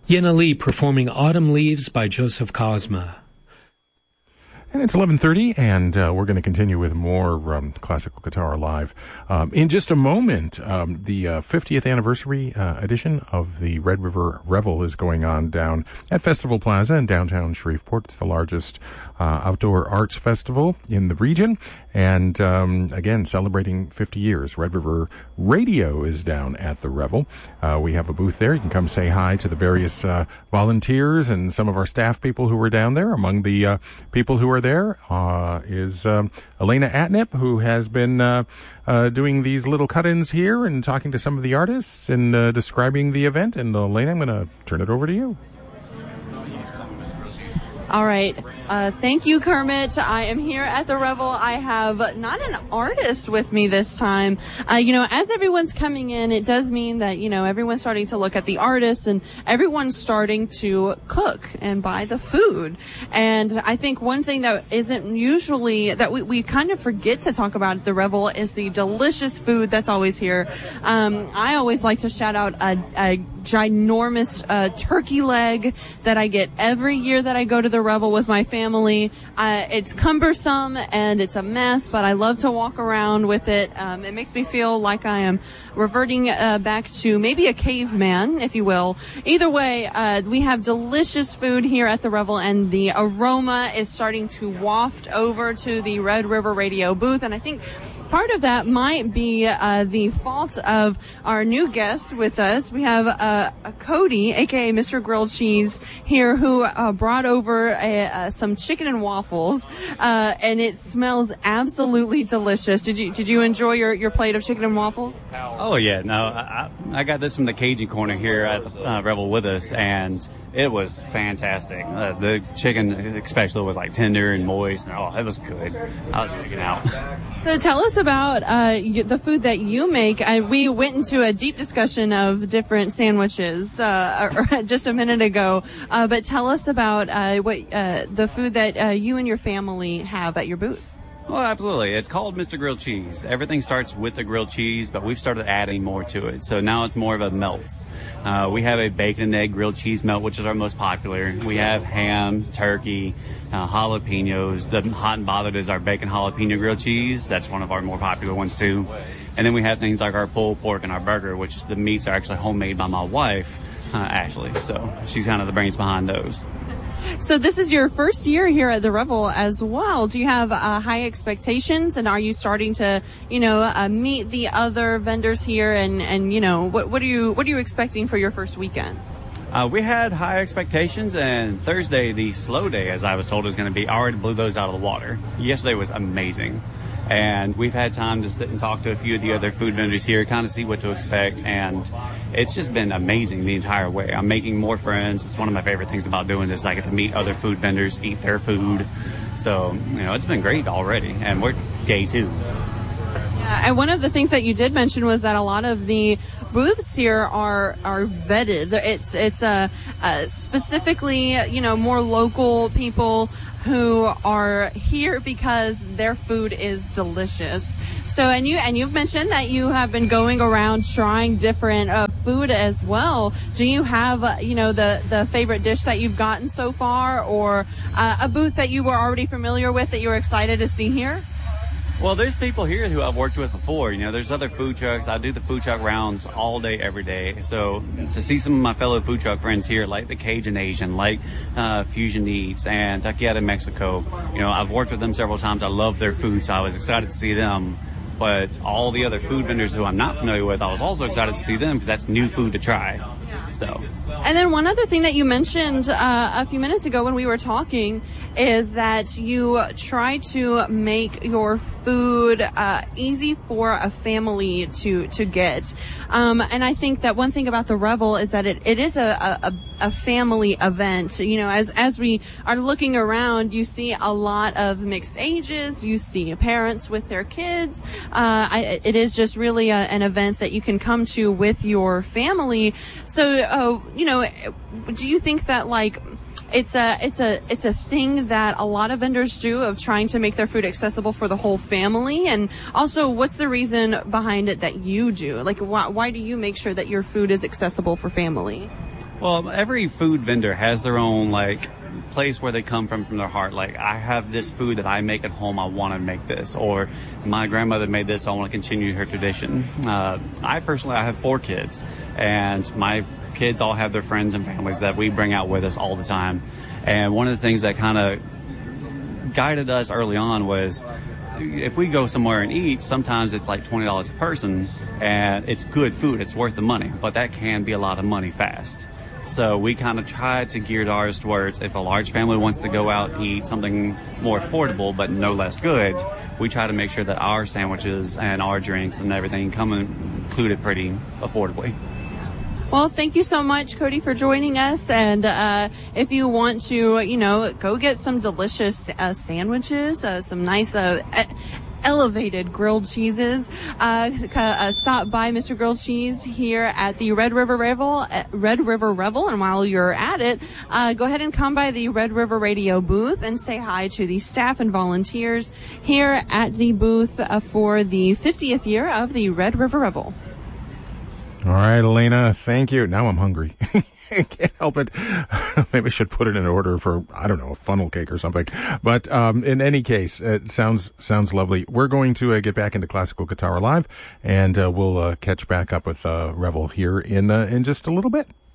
Yenna Lee performing Autumn Leaves by Joseph Cosma. And it's 11:30, and we're going to continue with more Classical Guitar Live. In just a moment, the 50th anniversary edition of the Red River Revel is going on down at Festival Plaza in downtown Shreveport. It's the largest outdoor arts festival in the region. And again, celebrating 50 years. Red River Radio is down at the Revel. We have a booth there. You can come say hi to the various volunteers and some of our staff people who were down there. Among the people who are there is Elena Atnip, who has been doing these little cut-ins here and talking to some of the artists and describing the event. And Elena, I'm going to turn it over to you. All right. Thank you, Kermit. I am here at the Revel. I have not an artist with me this time. As everyone's coming in, it does mean that, everyone's starting to look at the artists and everyone's starting to cook and buy the food. And I think one thing that isn't usually, that we kind of forget to talk about at the Revel is the delicious food that's always here. I always like to shout out a ginormous turkey leg that I get every year that I go to the Revel with my family. It's cumbersome and it's a mess, but I love to walk around with it. It makes me feel like I am reverting back to maybe a caveman, if you will. Either way, we have delicious food here at the Revel, and the aroma is starting to waft over to the Red River Radio booth, and I think part of that might be the fault of our new guest with us. We have Cody, a.k.a. Mr. Grilled Cheese, here, who brought over some chicken and waffles, and it smells absolutely delicious. Did you enjoy your plate of chicken and waffles? Oh, yeah. No, I got this from the Cajun Corner here at the Revel with us, and it was fantastic. The chicken especially was like tender and moist, and it was good. I was freaking out. So tell us about the food that you make. We went into a deep discussion of different sandwiches just a minute ago, but tell us about what the food that you and your family have at your booth. Well, absolutely. It's called Mr. Grilled Cheese. Everything starts with the grilled cheese, but we've started adding more to it. So now it's more of a melts. We have a bacon and egg grilled cheese melt, which is our most popular. We have ham, turkey, jalapenos. The hot and bothered is our bacon jalapeno grilled cheese. That's one of our more popular ones too. And then we have things like our pulled pork and our burger, which is the meats are actually homemade by my wife, Ashley. So she's kind of the brains behind those. So this is your first year here at the Revel as well. Do you have high expectations, and are you starting to, meet the other vendors here? And what are you expecting for your first weekend? We had high expectations, and Thursday, the slow day, as I was told, is going to be. I already blew those out of the water. Yesterday was amazing. And we've had time to sit and talk to a few of the other food vendors here, kind of see what to expect. And it's just been amazing the entire way. I'm making more friends. It's one of my favorite things about doing this. I get to meet other food vendors, eat their food. So, it's been great already. And we're day 2. Yeah, and one of the things that you did mention was that a lot of the booths here are vetted. It's specifically, more local people who are here because their food is delicious. So, and you've mentioned that you have been going around trying different food as well. Do you have, the favorite dish that you've gotten so far, or a booth that you were already familiar with that you were excited to see here? Well, there's people here who I've worked with before. There's other food trucks. I do the food truck rounds all day, every day. So to see some of my fellow food truck friends here, like the Cajun Asian, like Fusion Eats and Taquiata Mexico, I've worked with them several times. I love their food, so I was excited to see them. But all the other food vendors who I'm not familiar with, I was also excited to see them because that's new food to try. So. And then one other thing that you mentioned a few minutes ago when we were talking is that you try to make your food easy for a family to get. And I think that one thing about the Revel is that it is a family event. As we are looking around, you see a lot of mixed ages. You see parents with their kids. It is just really an event that you can come to with your family. So, do you think that it's a thing that a lot of vendors do of trying to make their food accessible for the whole family? And also, what's the reason behind it that you do? Why do you make sure that your food is accessible for family? Well, every food vendor has their own, like, place where they come from their heart. Like, I have this food that I make at home, I want to make this. Or my grandmother made this, I want to continue her tradition. I have 4 kids, and my kids all have their friends and families that we bring out with us all the time. And one of the things that kind of guided us early on was, if we go somewhere and eat, sometimes it's like $20 a person, and it's good food, it's worth the money, but that can be a lot of money fast. So we kind of tried to gear ours towards, if a large family wants to go out and eat something more affordable but no less good, we try to make sure that our sandwiches and our drinks and everything come included pretty affordably. Well, thank you so much, Cody, for joining us. And if you want to, go get some delicious sandwiches, some nice elevated grilled cheeses, stop by Mr. Grilled Cheese here at the Red River Revel. And while you're at it, go ahead and come by the Red River Radio booth and say hi to the staff and volunteers here at the booth for the 50th year of the Red River Revel. All right, Elena, thank you. Now I'm hungry. I can't help it. Maybe I should put it in order for, I don't know, a funnel cake or something. But in any case, it sounds lovely. We're going to get back into Classical Guitar Live, and we'll catch back up with Revel here in just a little bit.